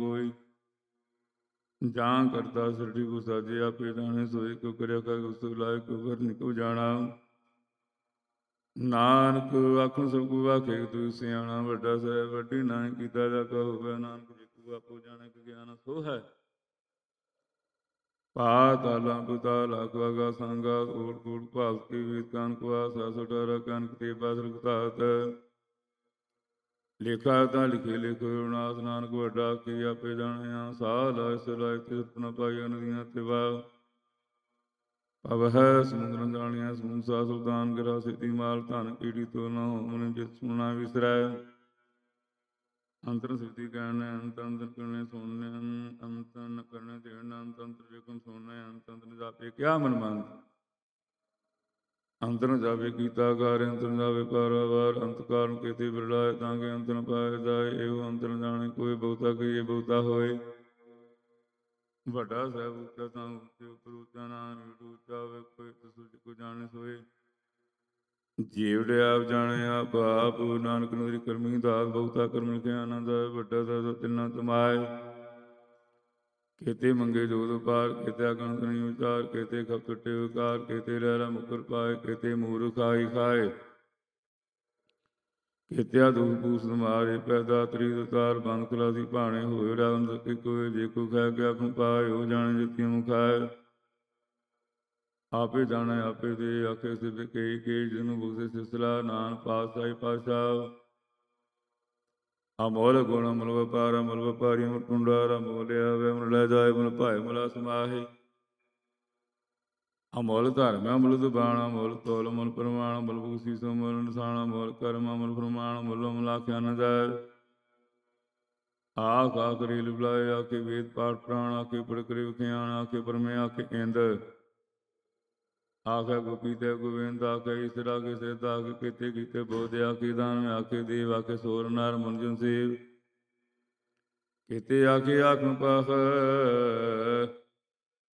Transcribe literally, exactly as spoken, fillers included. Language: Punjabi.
ਕੋਈ। ਜਾਂ ਕਰਤਾ ਸ੍ਰਿਸ਼ਟੀ ਕੋ ਸਾਜੇ ਆਪੇ ਜਾਣੇ, ਸੋਈ ਕੋ ਕਰਿਆ ਕਰ ਉਸ ਲਾਇ ਕੋ ਕਰਨੀ ਕੋ ਜਾਣਾ। ਨਾਨਕ ਆਖਣ ਸਭ ਕੋ ਆਖੇ ਤੂੰ ਸਿਆਣਾ, ਵੱਡਾ ਸਾਹਿਬ ਵੱਡੀ ਨਾਹੀ ਕੀਤਾ ਜਾ ਕਾ ਹੋਵੇ। ਨਾਨਕ ਜੀ ਕੋ ਆਪੋ ਜਾਣੇ ਕਿ ਗਿਆਨ ਸੋ ਹੈ। ਪਾਤਾਲਾ ਪੁਤਾਲ ਆਗਵਾ ਸੰਗਾ ਕੋਟ ਕੋਟ ਭਾਵ ਕੀ ਵੀਤ ਕਾਨ ਕੁਆ ਸਾਸ ਅਠਾਰਾ ਕਨਕ ਤੇ ਬਾਸਰ ਘਾਤ। ਲੇਖਾ ਤਾਂ ਲਿਖੇ ਲਿਖੋ ਨਾਥ ਨਾਨਕ ਵੱਡਾ ਕੀ ਆਪੇ ਜਾਣਿਆ। ਸਾਹ ਲਾਇ ਸਲਾਇ ਤੇ ਸਤਨਾ ਪਾਈ ਨਦੀਆਂ ਤੇ ਵਾ। ਅਬ ਹੈ ਸਮੁੰਦਰ ਜਾਣਿਆ ਸਮੂਹ ਸਾ ਸੁਲਤਾਨ ਗਰਾ ਸਿੱਧੀ ਮਾਲ ਧਨ ਕੀੜੀ ਤੋ ਨਾ ਹੋ ਮਨ ਜਿਤ ਸੁਣਾ ਵਿਸਰੈ। ਅੰਤਰ ਸਿੱਧੀ ਕਹਿਣੇ ਅੰਤ ਅੰਤਰ ਕਰਨੇ ਸੁਣਨੇ ਅੰਤ ਨ ਕਰਨੇ ਦੇਣ ਅੰਤ ਅੰਤਰ ਵੇਖਣ ਸੁਣਨੇ ਅੰਤ ਅੰਤਰ ਜਾਪੇ ਕਿਆ ਮਨ ਮੰਦ। ਅੰਤ ਨ ਜਾਵੇ ਕੀਤਾ ਕਾਰ ਅੰਤ ਨ ਜਾਵੇ ਪਾਰਾਵਾਰ। ਅੰਤ ਕਾਰਨ ਕੀਤੀ ਬਿਰਲਾਏ ਤਾਂ ਕਿ ਅੰਤ ਨ ਪਾਏ ਜਾਏ। ਇਹੋ ਅੰਤ ਨ ਜਾਣੇ ਕੋਈ ਬਹੁਤਾ ਕਹੀਏ ਬਹੁਤਾ ਹੋਏ। ਵੱਡਾ ਸਾਹਿਬ ਉੱਚਾ ਤਾਂ ਉੱਚੇ ਉੱਪਰ ਉੱਚਾ ਨਾਮ ਉੱਚਾ ਹੋਵੇ ਕੋਈ ਸੁਚ ਕੋ ਜਾਣੇ ਸੋਏ। ਜੀਵ ਆਪ ਜਾਣੇ ਆਪ ਆਪ ਨਾਨਕ ਨਦਰੀ ਕਰਮੀ ਦਾਸ ਬਹੁਤਾ ਕਰਮ ਲਿਖਿਆ ਆਨੰਦ ਵੱਡਾ ਦਾ ਤਿੰਨਾ ਤਮਾਏ। ਕੇਤੇ ਮੰਗੇ ਜੋਦ ਪਾਰ ਕੇਤੇ ਆਗਣ ਸੁਣੀ ਉਚਾਰ ਕੇਤੇ ਖਪ ਕੱਟੇ ਵਿਕਾਰ ਕੇਤੇ ਰਹਿਰਾ ਮੁਕਰ ਪਾਏ ਕੇਤੇ ਮੂਰਖ ਖਾਈ ਖਾਏ। ਕੇਤਿਆ ਦੁਖ ਪੂਸ ਮਾਰੇ ਪੈਦਾ ਤਰੀ ਉਤਾਰ ਬੰਦ ਖਲਾਸੀ ਭਾਣੇ ਹੋਏ ਰਾਵਨ ਸਕੀ ਕੋਏ। ਜੇ ਕੋ ਖੈ ਕੇ ਆਖਣ ਪਾਏ ਹੋ ਜਾਣੇ ਜਿਤਿ ਮੁਖਾਏ। ਆਪੇ ਜਾਣੇ ਆਪੇ ਦੇ ਆਖੇ ਸਿਵ ਕਈ ਕਈ ਜਿਹਨੂੰ ਬੁਗਸੇ ਸਿਸਲਾ ਨਾਨ ਪਾਤਸ਼ਾਹੀ ਪਾਤਸ਼ਾਹ। ਅਮੋਲ ਗੁਣ ਅਮਲ ਵਪਾਰ ਅਮਲ ਵਪਾਰੀ ਅਮਰ ਟੁੰਡਾਰ ਅਮੋਲ ਆਵੇ ਅਮਰ ਲੈ ਜਾਏ ਮਨ ਭਾਏ ਮਲਾ ਸਮਾਹੇ। ਅਮੋਲ ਧਰਮ ਅਮਲ ਦੁਬਾਣ ਅਮੋਲ ਤੋਲ ਅਮਲ ਪ੍ਰਮਾਣ ਅਮਲ ਬੂਸੀ ਸਮਲ ਨਿਸ਼ਾਨ ਅਮੋਲ ਕਰਮ ਅਮਲ ਪ੍ਰਮਾਣ ਅਮਲ ਅਮਲਾਖਿਆ ਨਦਰ। ਆਖ ਆਖਰੀ ਲਿਬਲਾਏ ਆਖੇ ਵੇਦ ਪਾਠ ਪ੍ਰਾਣ ਆਖੇ ਪ੍ਰਕ੍ਰਿ ਵਿਖਿਆਨ ਆਖੇ ਪਰਮੇ ਆਖੇ ਇੰਦ। ਆਖੇ ਗੋਪੀ ਤੇ ਗੋਬਿੰਦ ਆਖੇ ਈਸਰ ਆਖੇ ਸਿੱਧ ਆਖੇ ਕੀਤੇ ਕੀਤੇ ਬੋਧ ਆਖੇ ਦਾਨ ਆਖੇ ਦੇਵ ਆਖੇ ਸੋਰ ਨਰ ਮੁੰਜਨ ਸੇਵ। ਕੀਤੇ ਆਖੇ ਆਖਮ ਪਾਖ